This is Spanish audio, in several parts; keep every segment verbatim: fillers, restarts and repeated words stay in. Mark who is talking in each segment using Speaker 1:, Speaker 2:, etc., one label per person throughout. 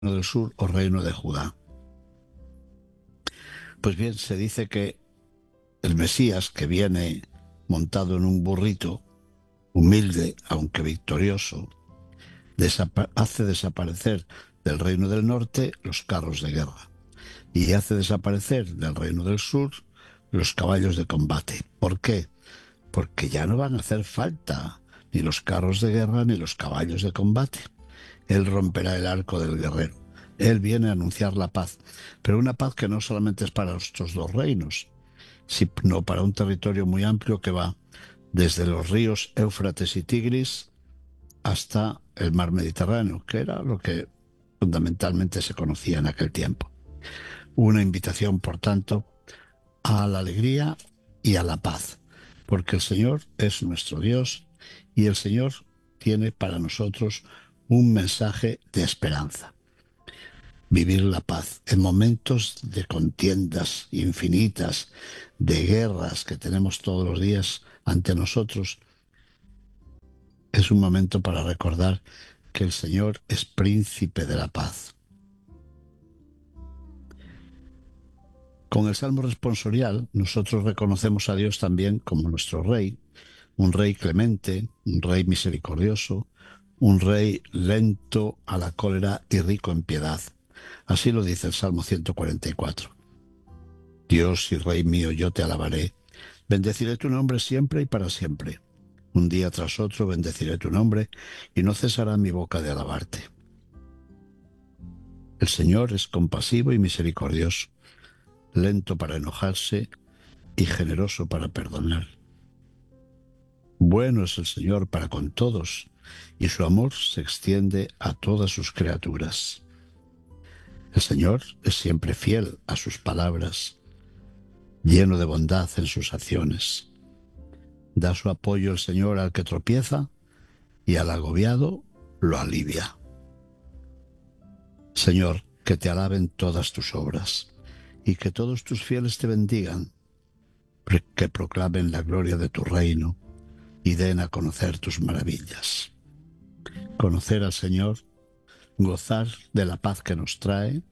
Speaker 1: del sur o reino de Judá. Pues bien, se dice que el Mesías, que viene montado en un burrito, humilde aunque victorioso, desapa- hace desaparecer del reino del norte los carros de guerra y hace desaparecer del reino del sur los caballos de combate. ¿Por qué? Porque ya no van a hacer falta ni los carros de guerra ni los caballos de combate. Él romperá el arco del guerrero. Él viene a anunciar la paz, pero una paz que no solamente es para estos dos reinos, sino para un territorio muy amplio que va desde los ríos Éufrates y Tigris hasta el mar Mediterráneo, que era lo que fundamentalmente se conocía en aquel tiempo. Una invitación, por tanto, a la alegría y a la paz, porque el Señor es nuestro Dios y el Señor tiene para nosotros un mensaje de esperanza. Vivir la paz en momentos de contiendas infinitas, de guerras que tenemos todos los días ante nosotros, es un momento para recordar que el Señor es príncipe de la paz. Con el Salmo responsorial, nosotros reconocemos a Dios también como nuestro Rey, un Rey clemente, un Rey misericordioso, un Rey lento a la cólera y rico en piedad. Así lo dice el Salmo ciento cuarenta y cuatro. Dios y Rey mío, yo te alabaré. Bendeciré tu nombre siempre y para siempre. Un día tras otro bendeciré tu nombre y no cesará mi boca de alabarte. El Señor es compasivo y misericordioso, lento para enojarse y generoso para perdonar. Bueno es el Señor para con todos, y su amor se extiende a todas sus criaturas. El Señor es siempre fiel a sus palabras, lleno de bondad en sus acciones. Da su apoyo el Señor al que tropieza y al agobiado lo alivia. Señor, que te alaben todas tus obras y que todos tus fieles te bendigan, que proclamen la gloria de tu reino y den a conocer tus maravillas. Conocer al Señor, gozar de la paz que nos trae,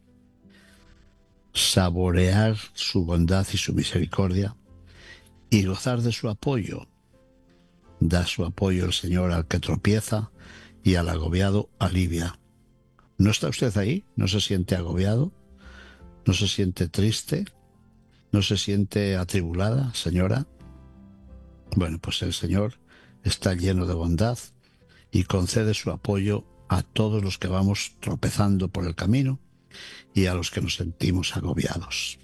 Speaker 1: saborear su bondad y su misericordia y gozar de su apoyo. Da su apoyo el Señor al que tropieza y al agobiado alivia. ¿No está usted ahí? ¿No se siente agobiado? ¿No se siente triste? ¿No se siente atribulada, señora? Bueno, pues el Señor está lleno de bondad y concede su apoyo a todos los que vamos tropezando por el camino y a los que nos sentimos agobiados.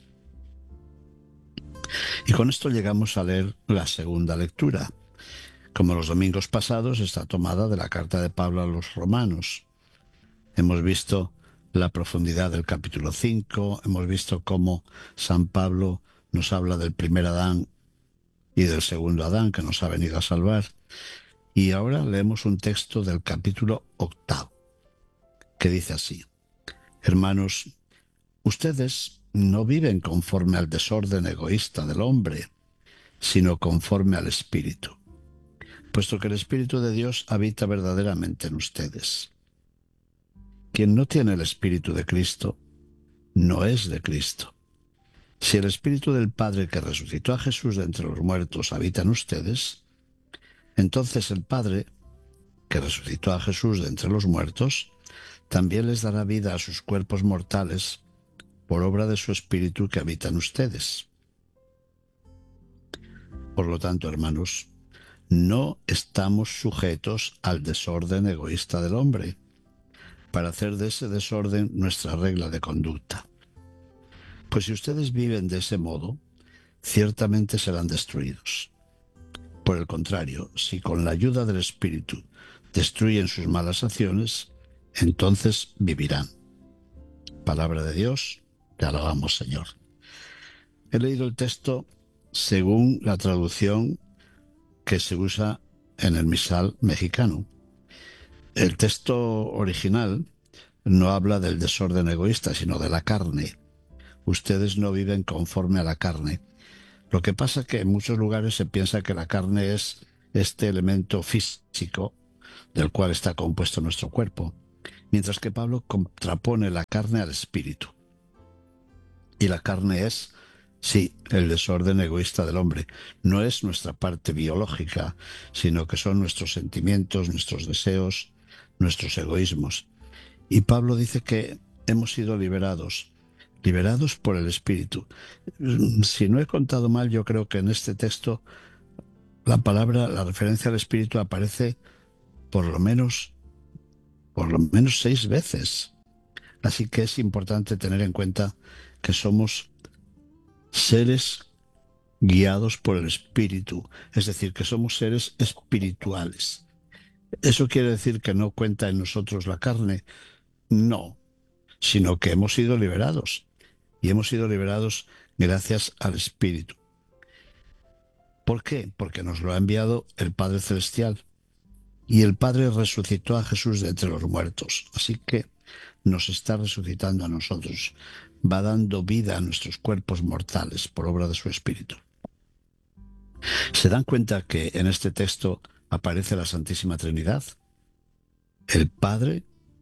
Speaker 1: Y con esto llegamos a leer la segunda lectura. Como los domingos pasados, está tomada de la carta de Pablo a los Romanos. Hemos visto la profundidad del capítulo cinco, hemos visto cómo San Pablo nos habla del primer Adán y del segundo Adán que nos ha venido a salvar. Y ahora leemos un texto del capítulo octavo, que dice así: Hermanos, ustedes no viven conforme al desorden egoísta del hombre, sino conforme al Espíritu, puesto que el Espíritu de Dios habita verdaderamente en ustedes. Quien no tiene el Espíritu de Cristo, no es de Cristo. Si el Espíritu del Padre que resucitó a Jesús de entre los muertos habita en ustedes, entonces el Padre que resucitó a Jesús de entre los muertos también les dará vida a sus cuerpos mortales por obra de su Espíritu que habita en ustedes. Por lo tanto, hermanos, no estamos sujetos al desorden egoísta del hombre, para hacer de ese desorden nuestra regla de conducta. Pues si ustedes viven de ese modo, ciertamente serán destruidos. Por el contrario, si con la ayuda del Espíritu destruyen sus malas acciones, entonces vivirán. Palabra de Dios, te alabamos, Señor. He leído el texto según la traducción que se usa en el misal mexicano. El texto original no habla del desorden egoísta, sino de la carne. Ustedes no viven conforme a la carne. Lo que pasa es que en muchos lugares se piensa que la carne es este elemento físico del cual está compuesto nuestro cuerpo. mientras que Pablo contrapone la carne al espíritu. Y la carne es, sí, el desorden egoísta del hombre. No es nuestra parte biológica, sino que son nuestros sentimientos, nuestros deseos, nuestros egoísmos. Y Pablo dice que hemos sido liberados, liberados por el Espíritu. Si no he contado mal, yo creo que en este texto la palabra, la referencia al Espíritu aparece por lo menos, por lo menos seis veces. Así que es importante tener en cuenta que somos seres guiados por el Espíritu, es decir, que somos seres espirituales. ¿Eso quiere decir que no cuenta en nosotros la carne? No, sino que hemos sido liberados. Y hemos sido liberados gracias al Espíritu. ¿Por qué? Porque nos lo ha enviado el Padre Celestial. Y el Padre resucitó a Jesús de entre los muertos. Así que nos está resucitando a nosotros. Va dando vida a nuestros cuerpos mortales por obra de su Espíritu. ¿Se dan cuenta que en este texto aparece la Santísima Trinidad? El Padre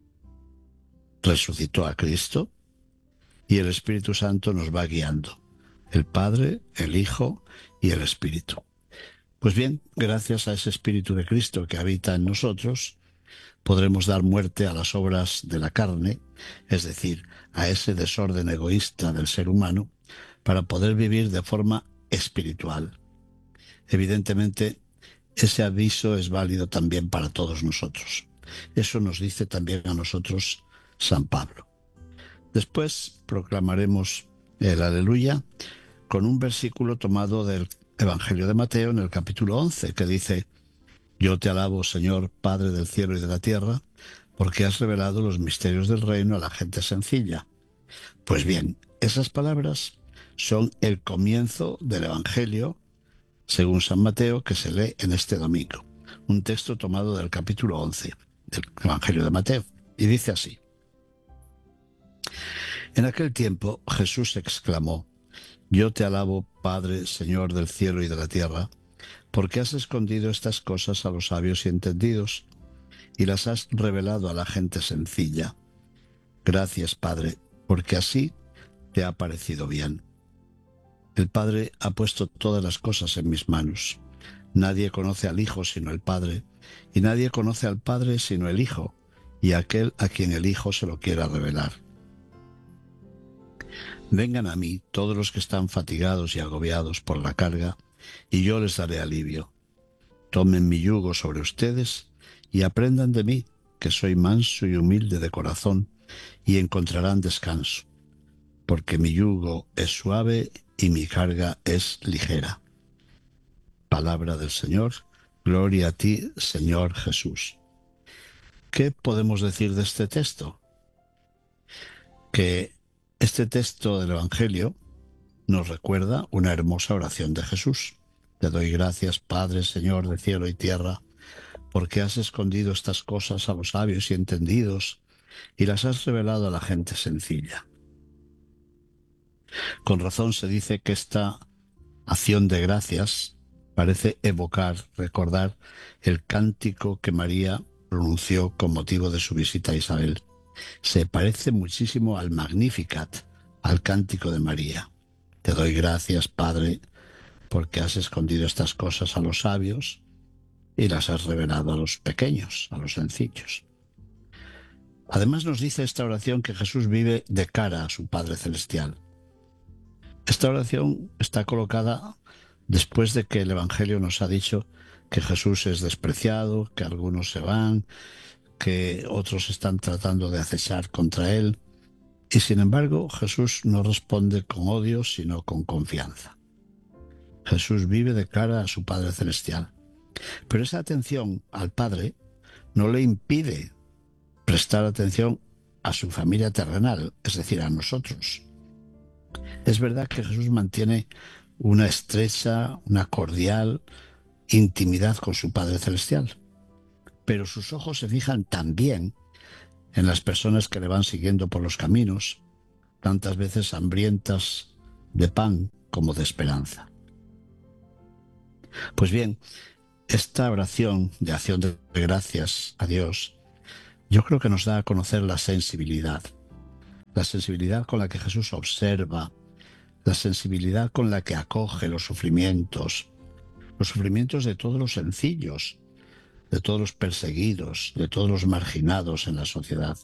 Speaker 1: resucitó a Cristo y el Espíritu Santo nos va guiando. El Padre, el Hijo y el Espíritu. Pues bien, gracias a ese Espíritu de Cristo que habita en nosotros, podremos dar muerte a las obras de la carne, es decir, a ese desorden egoísta del ser humano, para poder vivir de forma espiritual. Evidentemente, ese aviso es válido también para todos nosotros. Eso nos dice también a nosotros San Pablo. Después proclamaremos el Aleluya con un versículo tomado del Evangelio de Mateo en el capítulo once, que dice: Yo te alabo, Señor, Padre del cielo y de la tierra, porque has revelado los misterios del reino a la gente sencilla. Pues bien, esas palabras son el comienzo del Evangelio, según San Mateo, que se lee en este domingo. Un texto tomado del capítulo once del Evangelio de Mateo. Y dice así: En aquel tiempo Jesús exclamó: Yo te alabo, Padre, Señor del cielo y de la tierra, porque has escondido estas cosas a los sabios y entendidos, y las has revelado a la gente sencilla. Gracias, Padre, porque así te ha parecido bien. El Padre ha puesto todas las cosas en mis manos. Nadie conoce al Hijo sino el Padre, y nadie conoce al Padre sino el Hijo, y aquel a quien el Hijo se lo quiera revelar. Vengan a mí todos los que están fatigados y agobiados por la carga, y yo les daré alivio. Tomen mi yugo sobre ustedes y aprendan de mí, que soy manso y humilde de corazón, y encontrarán descanso, porque mi yugo es suave y mi carga es ligera. Palabra del Señor. Gloria a ti, Señor Jesús. ¿Qué podemos decir de este texto? Que este texto del Evangelio nos recuerda una hermosa oración de Jesús. Te doy gracias, Padre, Señor de cielo y tierra, porque has escondido estas cosas a los sabios y entendidos y las has revelado a la gente sencilla. Con razón se dice que esta acción de gracias parece evocar, recordar el cántico que María pronunció con motivo de su visita a Isabel. Se parece muchísimo al Magnificat, al cántico de María. Te doy gracias, Padre, porque has escondido estas cosas a los sabios y las has revelado a los pequeños, a los sencillos. Además nos dice esta oración que Jesús vive de cara a su Padre Celestial. Esta oración está colocada después de que el Evangelio nos ha dicho que Jesús es despreciado, que algunos se van, que otros están tratando de acechar contra él. Y sin embargo, Jesús no responde con odio, sino con confianza. Jesús vive de cara a su Padre Celestial. Pero esa atención al Padre no le impide prestar atención a su familia terrenal, es decir, a nosotros. Es verdad que Jesús mantiene una estrecha, una cordial intimidad con su Padre Celestial, pero sus ojos se fijan también en las personas que le van siguiendo por los caminos, tantas veces hambrientas de pan como de esperanza. Pues bien, esta oración de acción de gracias a Dios yo creo que nos da a conocer la sensibilidad, la sensibilidad con la que Jesús observa, la sensibilidad con la que acoge los sufrimientos, los sufrimientos de todos los sencillos, de todos los perseguidos, de todos los marginados en la sociedad.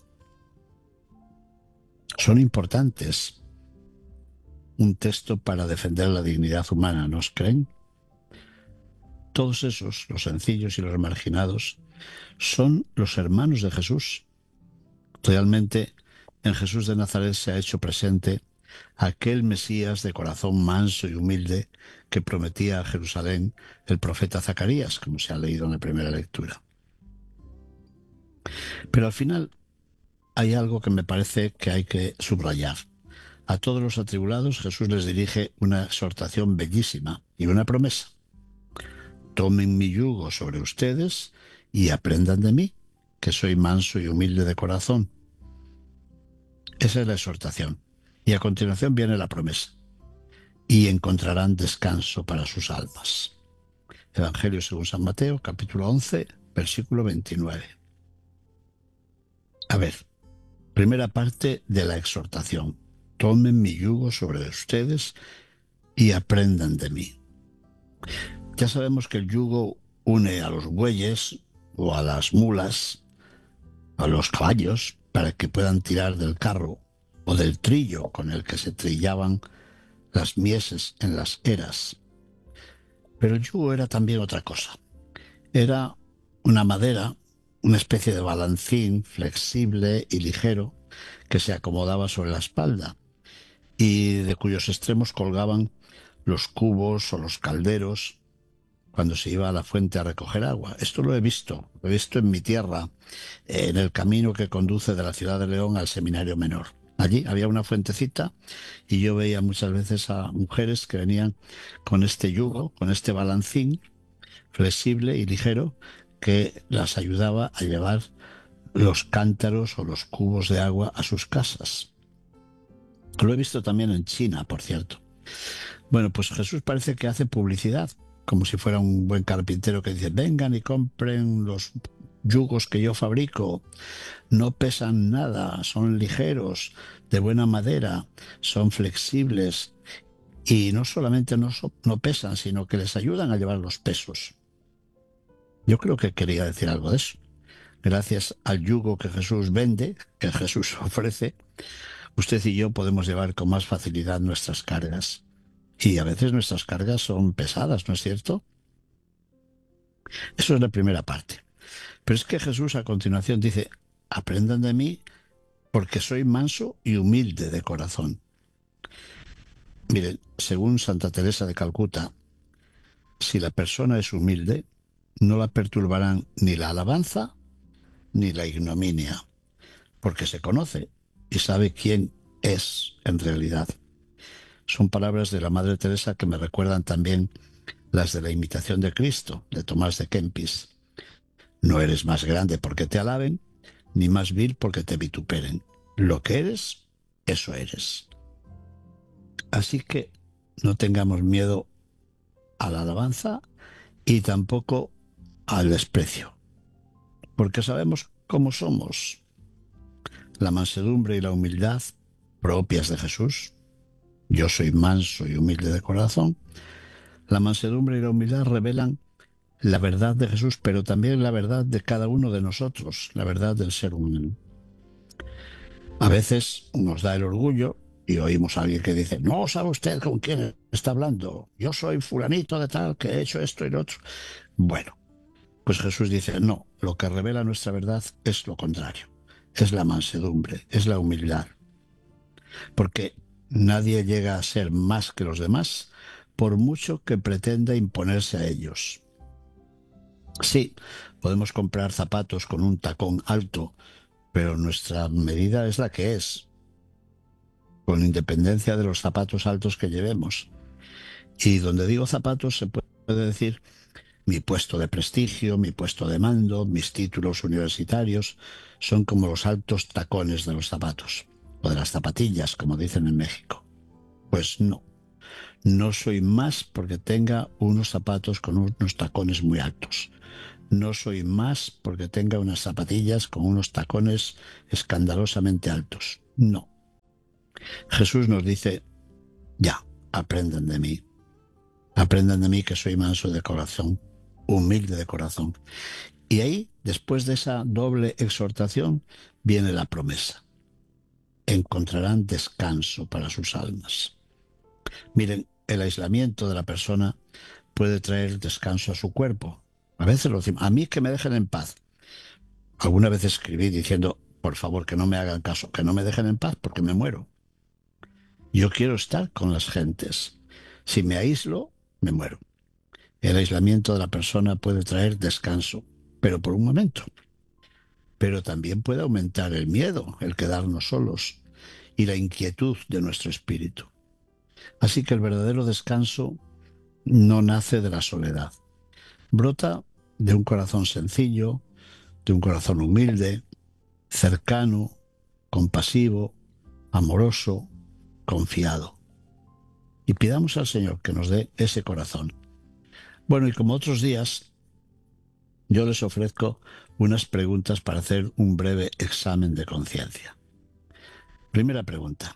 Speaker 1: Son importantes. Un texto para defender la dignidad humana, ¿no os creen? Todos esos, los sencillos y los marginados, son los hermanos de Jesús. Realmente, en Jesús de Nazaret se ha hecho presente aquel Mesías de corazón manso y humilde que prometía a Jerusalén el profeta Zacarías, como se ha leído en la primera lectura. Pero al final hay algo que me parece que hay que subrayar. A todos los atribulados Jesús les dirige una exhortación bellísima y una promesa. Tomen mi yugo sobre ustedes y aprendan de mí, que soy manso y humilde de corazón. Esa es la exhortación. Y a continuación viene la promesa. Y encontrarán descanso para sus almas. Evangelio según San Mateo, capítulo once, versículo veintinueve. A ver, primera parte de la exhortación. Tomen mi yugo sobre ustedes y aprendan de mí. Ya sabemos que el yugo une a los bueyes o a las mulas, a los caballos, para que puedan tirar del carro o del trillo con el que se trillaban las mieses en las eras. Pero el yugo era también otra cosa. Era una madera, una especie de balancín flexible y ligero que se acomodaba sobre la espalda y de cuyos extremos colgaban los cubos o los calderos cuando se iba a la fuente a recoger agua. Esto lo he visto, lo he visto en mi tierra, en el camino que conduce de la ciudad de León al Seminario Menor. Allí había una fuentecita y yo veía muchas veces a mujeres que venían con este yugo, con este balancín flexible y ligero que las ayudaba a llevar los cántaros o los cubos de agua a sus casas. Lo he visto también en China, por cierto. Bueno, pues Jesús parece que hace publicidad, como si fuera un buen carpintero que dice, vengan y compren los yugos que yo fabrico, no pesan nada, son ligeros, de buena madera, son flexibles y no solamente no, so- no pesan, sino que les ayudan a llevar los pesos. Yo creo que quería decir algo de eso. Gracias al yugo que Jesús vende, que Jesús ofrece, usted y yo podemos llevar con más facilidad nuestras cargas. Y a veces nuestras cargas son pesadas, ¿no es cierto? Eso es la primera parte. Pero es que Jesús a continuación dice, aprendan de mí porque soy manso y humilde de corazón. Miren, según Santa Teresa de Calcuta, si la persona es humilde, no la perturbarán ni la alabanza ni la ignominia, porque se conoce y sabe quién es en realidad. Son palabras de la Madre Teresa que me recuerdan también las de la imitación de Cristo, de Tomás de Kempis. No eres más grande porque te alaben, ni más vil porque te vituperen. Lo que eres, eso eres. Así que no tengamos miedo a la alabanza y tampoco al desprecio, porque sabemos cómo somos. La mansedumbre y la humildad propias de Jesús. Yo soy manso y humilde de corazón. La mansedumbre y la humildad revelan la verdad de Jesús, pero también la verdad de cada uno de nosotros, la verdad del ser humano. A veces nos da el orgullo y oímos a alguien que dice, no sabe usted con quién está hablando, yo soy fulanito de tal que he hecho esto y lo otro. Bueno, pues Jesús dice, no, lo que revela nuestra verdad es lo contrario, es la mansedumbre, es la humildad, porque nadie llega a ser más que los demás por mucho que pretenda imponerse a ellos. Sí, podemos comprar zapatos con un tacón alto, pero nuestra medida es la que es, con independencia de los zapatos altos que llevemos. Y donde digo zapatos se puede decir mi puesto de prestigio, mi puesto de mando, mis títulos universitarios, son como los altos tacones de los zapatos, o de las zapatillas, como dicen en México. Pues no, no soy más porque tenga unos zapatos con unos tacones muy altos. No soy más porque tenga unas zapatillas con unos tacones escandalosamente altos. No. Jesús nos dice, ya, aprendan de mí. Aprendan de mí que soy manso de corazón, humilde de corazón. Y ahí, después de esa doble exhortación, viene la promesa. Encontrarán descanso para sus almas. Miren, el aislamiento de la persona puede traer descanso a su cuerpo. A veces lo decimos, a mí que me dejen en paz. Alguna vez escribí diciendo, por favor, que no me hagan caso, que no me dejen en paz porque me muero. Yo quiero estar con las gentes. Si me aíslo, me muero. El aislamiento de la persona puede traer descanso, pero por un momento. Pero también puede aumentar el miedo, el quedarnos solos y la inquietud de nuestro espíritu. Así que el verdadero descanso no nace de la soledad. Brota de un corazón sencillo, de un corazón humilde, cercano, compasivo, amoroso, confiado. Y pidamos al Señor que nos dé ese corazón. Bueno, y como otros días, yo les ofrezco unas preguntas para hacer un breve examen de conciencia. Primera pregunta.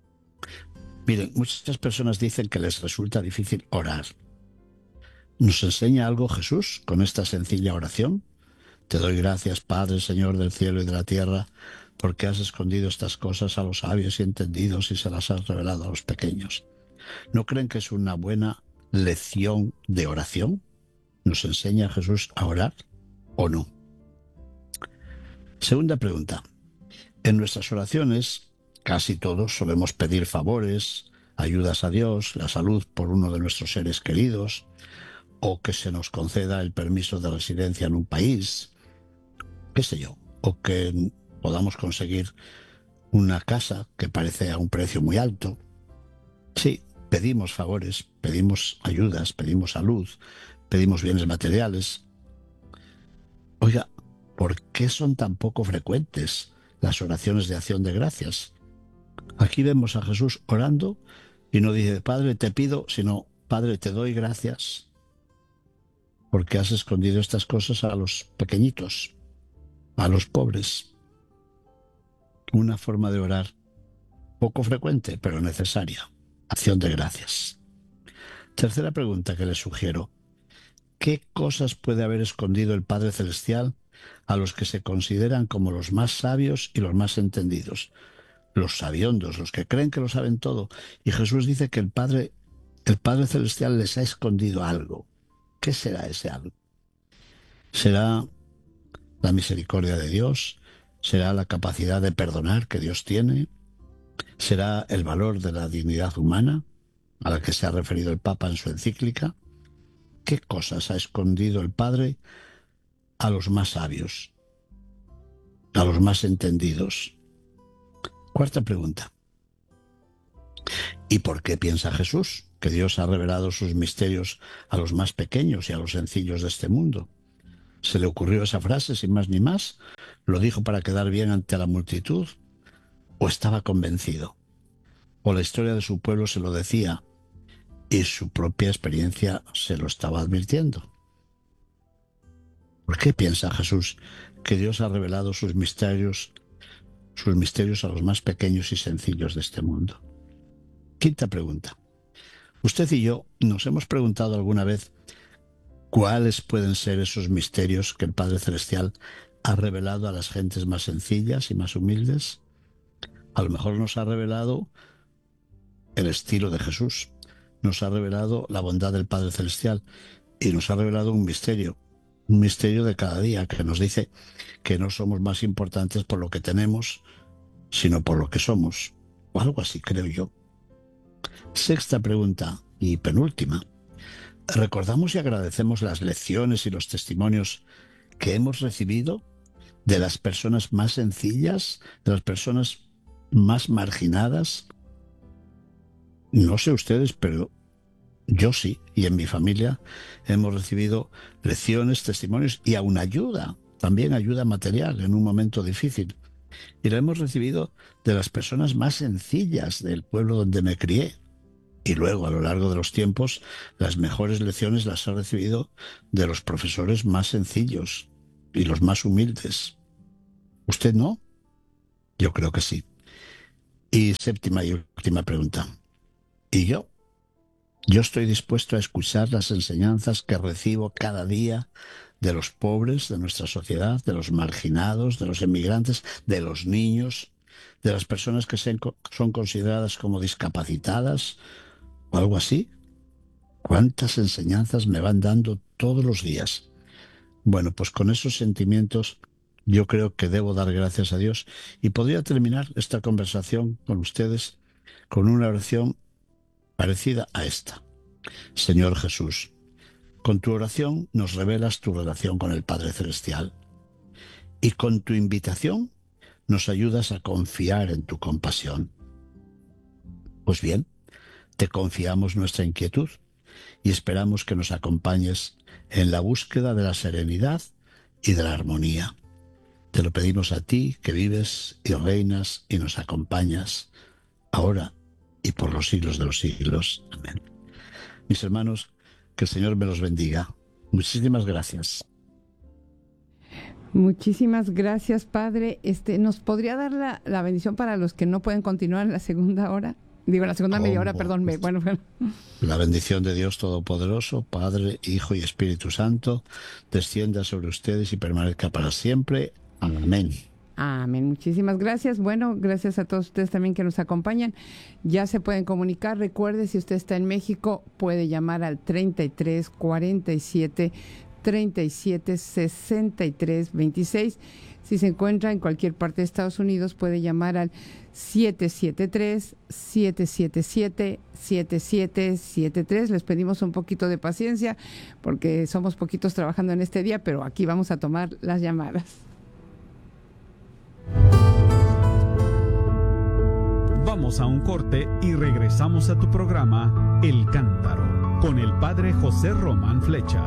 Speaker 1: Miren, muchas personas dicen que les resulta difícil orar. ¿Nos enseña algo Jesús con esta sencilla oración? Te doy gracias, Padre, Señor del cielo y de la tierra, porque has escondido estas cosas a los sabios y entendidos y se las has revelado a los pequeños. ¿No creen que es una buena lección de oración? ¿Nos enseña Jesús a orar o no? Segunda pregunta. En nuestras oraciones, casi todos solemos pedir favores, ayudas a Dios, la salud por uno de nuestros seres queridos, o que se nos conceda el permiso de residencia en un país, qué sé yo, o que podamos conseguir una casa que parece a un precio muy alto. Sí, pedimos favores, pedimos ayudas, pedimos salud, pedimos bienes materiales. Oiga, ¿por qué son tan poco frecuentes las oraciones de acción de gracias? Aquí vemos a Jesús orando y no dice, Padre, te pido, sino, Padre, te doy gracias porque has escondido estas cosas a los pequeñitos, a los pobres. Una forma de orar poco frecuente, pero necesaria. Acción de gracias. Tercera pregunta que les sugiero. ¿Qué cosas puede haber escondido el Padre Celestial a los que se consideran como los más sabios y los más entendidos? Los sabiondos, los que creen que lo saben todo. Y Jesús dice que el Padre, el Padre Celestial les ha escondido algo. ¿Qué será ese algo? ¿Será la misericordia de Dios? ¿Será la capacidad de perdonar que Dios tiene? ¿Será el valor de la dignidad humana a la que se ha referido el Papa en su encíclica? ¿Qué cosas ha escondido el Padre a los más sabios, a los más entendidos? Cuarta pregunta. ¿Y por qué piensa Jesús que Dios ha revelado sus misterios a los más pequeños y a los sencillos de este mundo? ¿Se le ocurrió esa frase sin más ni más? ¿Lo dijo para quedar bien ante la multitud? ¿O estaba convencido? ¿O la historia de su pueblo se lo decía y su propia experiencia se lo estaba advirtiendo? ¿Por qué piensa Jesús que Dios ha revelado sus misterios, sus misterios a los más pequeños y sencillos de este mundo? Quinta pregunta. Usted y yo nos hemos preguntado alguna vez cuáles pueden ser esos misterios que el Padre Celestial ha revelado a las gentes más sencillas y más humildes. A lo mejor nos ha revelado el estilo de Jesús, nos ha revelado la bondad del Padre Celestial y nos ha revelado un misterio, un misterio de cada día que nos dice que no somos más importantes por lo que tenemos, sino por lo que somos, o algo así, creo yo. Sexta pregunta y penúltima. ¿Recordamos y agradecemos las lecciones y los testimonios que hemos recibido de las personas más sencillas, de las personas más marginadas? No sé ustedes, pero yo sí, y en mi familia hemos recibido lecciones, testimonios y aún ayuda, también ayuda material en un momento difícil. Y la hemos recibido de las personas más sencillas del pueblo donde me crié. Y luego, a lo largo de los tiempos, las mejores lecciones las ha recibido de los profesores más sencillos y los más humildes. ¿Usted no? Yo creo que sí. Y séptima y última pregunta. ¿Y yo? Yo estoy dispuesto a escuchar las enseñanzas que recibo cada día de los pobres de nuestra sociedad, de los marginados, de los emigrantes, de los niños, de las personas que se- son consideradas como discapacitadas o algo así. ¿Cuántas enseñanzas me van dando todos los días? Bueno, pues con esos sentimientos yo creo que debo dar gracias a Dios y podría terminar esta conversación con ustedes con una oración parecida a esta. Señor Jesús, con tu oración nos revelas tu relación con el Padre Celestial y con tu invitación nos ayudas a confiar en tu compasión. Pues bien, te confiamos nuestra inquietud y esperamos que nos acompañes en la búsqueda de la serenidad y de la armonía. Te lo pedimos a ti, que vives y reinas y nos acompañas ahora y por los siglos de los siglos. Amén. Mis hermanos, que el Señor me los bendiga. Muchísimas gracias.
Speaker 2: Muchísimas gracias, Padre. Este, ¿nos podría dar la, la bendición para los que no pueden continuar en la segunda hora? Digo, en la segunda media hora, perdón. Me, bueno, bueno.
Speaker 1: La bendición de Dios Todopoderoso, Padre, Hijo y Espíritu Santo, descienda sobre ustedes y permanezca para siempre. Amén.
Speaker 2: Amén. Muchísimas gracias. Bueno, gracias a todos ustedes también que nos acompañan. Ya se pueden comunicar. Recuerde, si usted está en México, puede llamar al treinta y tres, cuarenta y siete, treinta y siete, sesenta y tres, veintiséis. Si se encuentra en cualquier parte de Estados Unidos, puede llamar al siete siete tres, siete siete siete, siete siete siete tres. Les pedimos un poquito de paciencia porque somos poquitos trabajando en este día, pero aquí vamos a tomar las llamadas.
Speaker 3: Vamos a un corte y regresamos a tu programa El Cántaro con el Padre José Román Flecha.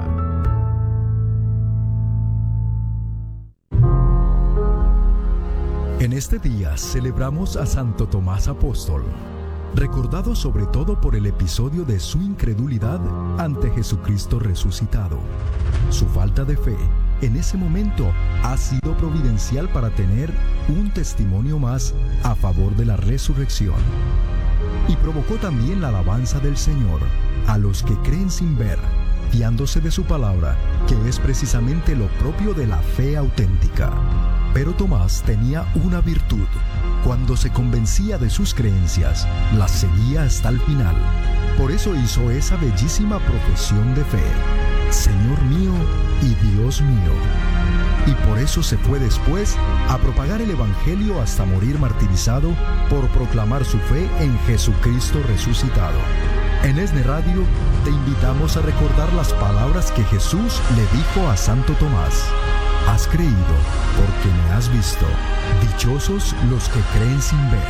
Speaker 4: En este día celebramos a Santo Tomás Apóstol, recordado sobre todo por el episodio de su incredulidad ante Jesucristo resucitado. Su falta de fe en ese momento ha sido providencial para tener un testimonio más a favor de la resurrección. Y provocó también la alabanza del Señor a los que creen sin ver, fiándose de su palabra, que es precisamente lo propio de la fe auténtica. Pero Tomás tenía una virtud. Cuando se convencía de sus creencias, las seguía hasta el final. Por eso hizo esa bellísima profesión de fe: Señor mío y Dios mío. Y por eso se fue después a propagar el Evangelio hasta morir martirizado por proclamar su fe en Jesucristo resucitado. En ESNE Radio te invitamos a recordar las palabras que Jesús le dijo a Santo Tomás: has creído porque me has visto. Dichosos los que creen sin ver.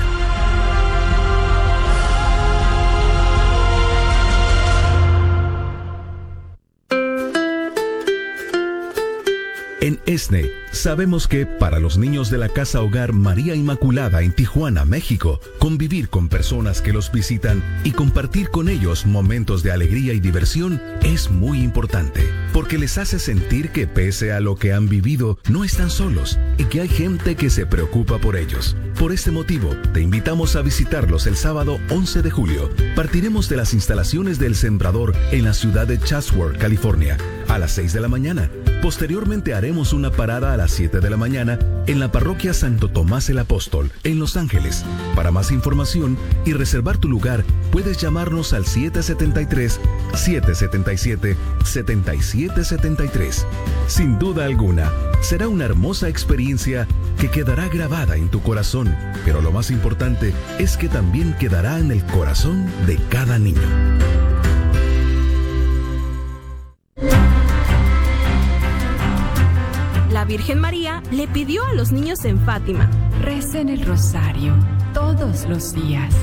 Speaker 5: En ESNE, sabemos que para los niños de la Casa Hogar María Inmaculada en Tijuana, México, convivir con personas que los visitan y compartir con ellos momentos de alegría y diversión es muy importante, porque les hace sentir que pese a lo que han vivido, no están solos y que hay gente que se preocupa por ellos. Por este motivo, te invitamos a visitarlos el sábado once de julio. Partiremos de las instalaciones del Sembrador en la ciudad de Chatsworth, California, a las seis de la mañana. Posteriormente haremos una parada a las siete de la mañana en la parroquia Santo Tomás el Apóstol, en Los Ángeles. Para más información y reservar tu lugar, puedes llamarnos al siete siete tres, siete siete siete, siete siete siete tres. Sin duda alguna, será una hermosa experiencia que quedará grabada en tu corazón, pero lo más importante es que también quedará en el corazón de cada niño.
Speaker 6: La Virgen María le pidió a los niños en Fátima:
Speaker 7: recen el rosario todos los días.